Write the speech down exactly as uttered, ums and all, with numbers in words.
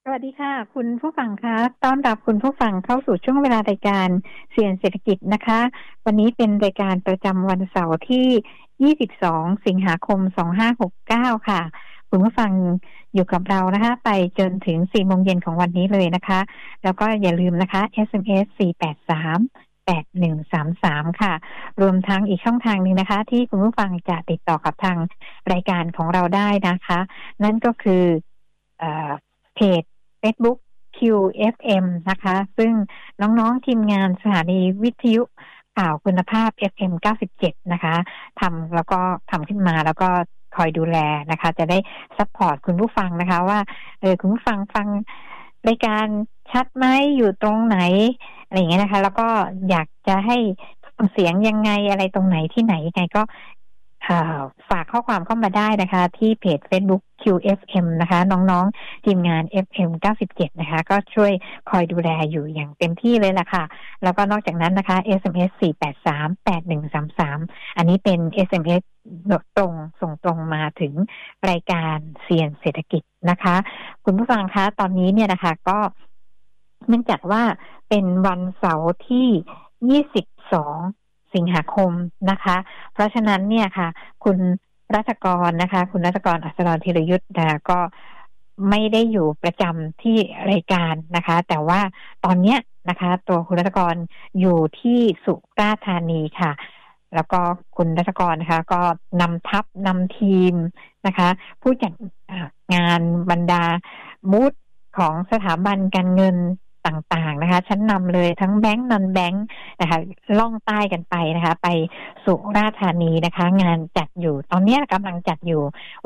สวัสดีค่ะคุณผู้ฟังคะต้อนรับคุณผู้ฟังเข้าสู่ช่วงเวลารายการเสียงเศรษฐกิจนะคะวันนี้เป็นรายการประจำวันเสาร์ที่ยี่สิบสองสิงหาคมสองห้าหกเก้าค่ะคุณผู้ฟังอยู่กับเรานะคะไปจนถึงสี่โมงเย็นของวันนี้เลยนะคะแล้วก็อย่าลืมนะคะ เอส เอ็ม เอส สี่ แปด สาม แปด หนึ่ง สาม สาม ค่ะรวมทั้งอีกช่องทางนึงนะคะที่คุณผู้ฟังจะติดต่อกับทางรายการของเราได้นะคะนั่นก็คือเอ่อเพจFacebook คิว เอฟ เอ็ม นะคะซึ่งน้องๆทีมงานสถานีวิทยุข่าวคุณภาพ เอฟ เอ็ม เก้าสิบเจ็ดนะคะทำแล้วก็ทำขึ้นมาแล้วก็คอยดูแลนะคะจะได้ซัพพอร์ตคุณผู้ฟังนะคะว่าเออคุณผู้ฟังฟังรายการชัดไหมอยู่ตรงไหนอะไรอย่างเงี้ยนะคะแล้วก็อยากจะให้เสียงยังไงอะไรตรงไหนที่ไหนยังไงก็ฝากข้อความเข้ามาได้นะคะที่เพจ Facebook คิว เอฟ เอ็ม นะคะน้องๆทีมงาน เอฟ เอ็ม เก้าสิบเจ็ดนะคะก็ช่วยคอยดูแลอยู่อย่างเต็มที่เลยล่ะค่ะแล้วก็นอกจากนั้นนะคะ เอส เอ็ม เอส สี่ แปด สาม แปด หนึ่ง สาม สาม อันนี้เป็น เอส เอ็ม เอส ตรงส่งตรงมาถึงรายการเซียนเศรษฐกิจนะคะคุณผู้ฟังคะตอนนี้เนี่ยนะคะก็เนื่องจากว่าเป็นวันเสาร์ที่ยี่สิบสองสิงหาคมนะคะเพราะฉะนั้นเนี่ยค่ะคุณรัชกรนะคะคุณรัชกรอัศรธีรยุทธ์นะก็ไม่ได้อยู่ประจำที่รายการนะคะแต่ว่าตอนเนี้ยนะคะตัวคุณรัชกรอยู่ที่สุราษฎร์ธานีค่ะแล้วก็คุณรัชกรนะคะก็นำทัพนำทีมนะคะผู้จัดงานบรรดาบูธของสถาบันการเงินต่างๆนะคะชั้นนำเลยทั้งแบงก์นอนแบงก์นะคะล่องใต้กันไปนะคะไปสุราษฎร์ธานีนะคะงานจัดอยู่ตอนนี้กำลังจัดอยู่